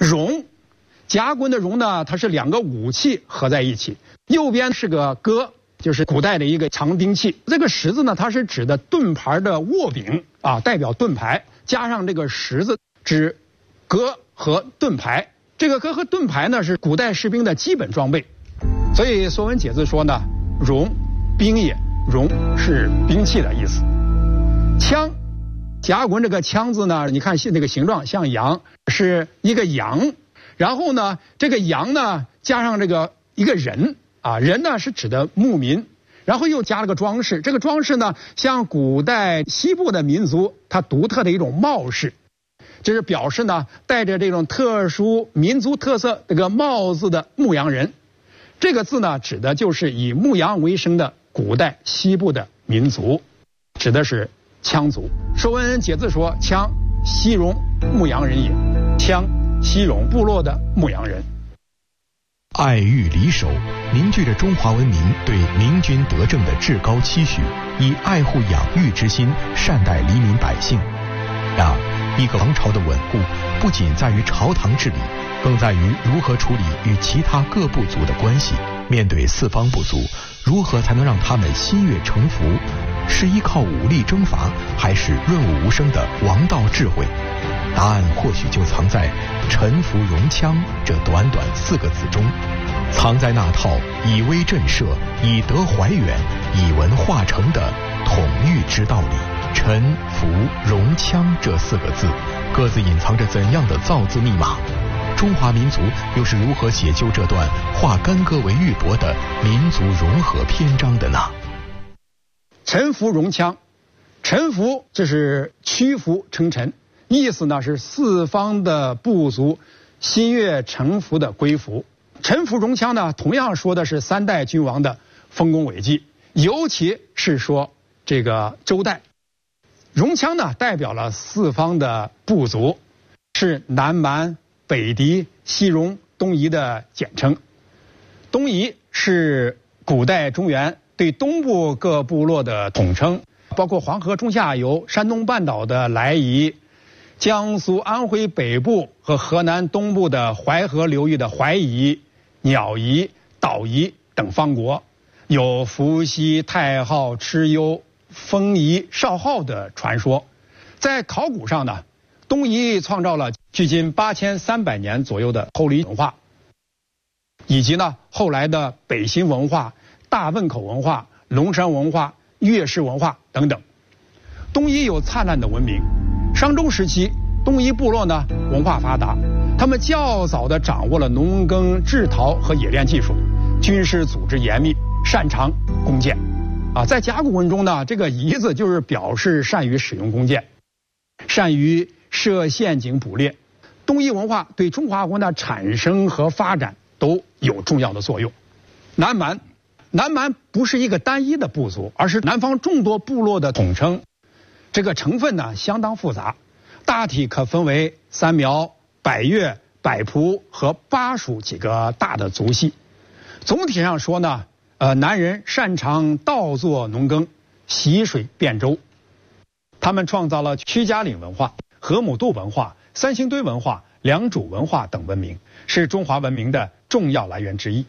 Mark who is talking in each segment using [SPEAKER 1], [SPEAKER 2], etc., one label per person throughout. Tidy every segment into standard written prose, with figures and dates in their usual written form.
[SPEAKER 1] 戎，甲骨文的戎呢，它是2个武器合在一起，右边是个戈，就是古代的一个长兵器。这个十字呢，它是指的盾牌的握柄啊，代表盾牌，加上这个十字指戈和盾牌。这个戈和盾牌呢，是古代士兵的基本装备。所以《说文解字》说呢，戎，兵也。戎是兵器的意思。枪，甲骨文这个枪字呢，你看那个形状像羊，是一个羊。然后呢，这个羊呢加上这个一个人啊，人呢是指的牧民，然后又加了个装饰。这个装饰呢，像古代西部的民族它独特的一种帽饰，就是表示呢带着这种特殊民族特色这个帽子的牧羊人。这个字呢，指的就是以牧羊为生的古代西部的民族，指的是羌族。《说文解字》说：“羌，西戎牧羊人也。”羌，西戎部落的牧羊人。
[SPEAKER 2] 爱育离守，凝聚着中华文明对明君德政的至高期许，以爱护养育之心善待黎民百姓。然而，一个王朝的稳固，不仅在于朝堂治理，更在于如何处理与其他各部族的关系。面对四方部族，如何才能让他们心悦诚服？是依靠武力征伐，还是润物无声的王道智慧？答案或许就藏在“臣服戎羌”这短短4个字中，藏在那套以威震慑、以德怀远、以文化成的统御之道里。臣服戎羌这4个字，各自隐藏着怎样的造字密码？中华民族又是如何写就这段化干戈为玉帛的民族融合篇章的呢？
[SPEAKER 1] 臣服戎羌，臣服这是屈服称臣，意思呢是四方的部族心悦诚服的归服。臣服戎羌呢，同样说的是3代君王的丰功伟绩，尤其是说这个周代。戎羌呢，代表了四方的部族，是南蛮、北狄、西戎、东夷的简称。东夷是古代中原对东部各部落的统称，包括黄河中下游、山东半岛的莱夷、江苏、安徽北部和河南东部的淮河流域的淮夷、鸟夷、岛夷等方国，有伏羲、太昊、蚩尤、封夷、少昊的传说。在考古上呢，东夷创造了距今8300年左右的后黎文化，以及呢后来的北新文化、大汶口文化、龙山文化、月氏文化等等。东夷有灿烂的文明，商周时期东夷部落呢文化发达，他们较早地掌握了农耕、制陶和冶炼技术，军事组织严密，擅长弓箭。在甲骨文中呢，这个夷字就是表示善于使用弓箭，善于设陷阱捕猎。东夷文化对中华文化的产生和发展都有重要的作用。南蛮不是一个单一的部族，而是南方众多部落的统称。这个成分呢相当复杂，大体可分为三苗、百越、百仆和巴蜀几个大的族系。总体上说呢，南人擅长稻作农耕，习水遍舟。他们创造了屈家岭文化、河姆渡文化、三星堆文化、良渚文化等文明，是中华文明的重要来源之一。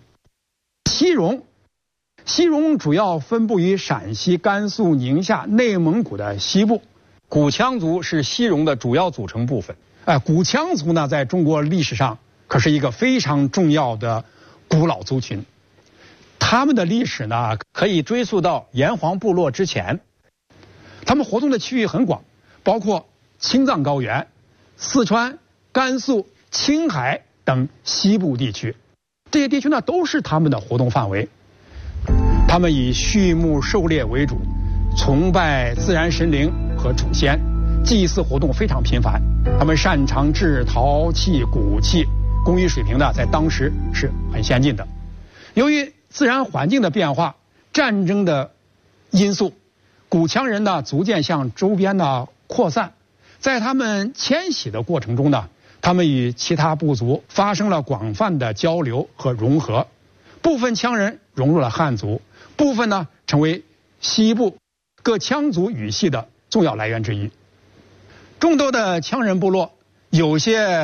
[SPEAKER 1] 西戎主要分布于陕西、甘肃、宁夏、内蒙古的西部。古羌族是西戎的主要组成部分。古羌族呢，在中国历史上可是一个非常重要的古老族群。他们的历史呢，可以追溯到炎黄部落之前。他们活动的区域很广，包括青藏高原、四川、甘肃、青海等西部地区。这些地区呢，都是他们的活动范围。他们以畜牧狩猎为主，崇拜自然神灵和祖先，祭祀活动非常频繁。他们擅长制陶器、骨器，工艺水平呢，在当时是很先进的。由于自然环境的变化、战争的因素，古羌人呢逐渐向周边呢扩散。在他们迁徙的过程中呢，他们与其他部族发生了广泛的交流和融合。部分羌人融入了汉族，部分呢成为西部各羌族语系的重要来源之一。众多的羌人部落，有些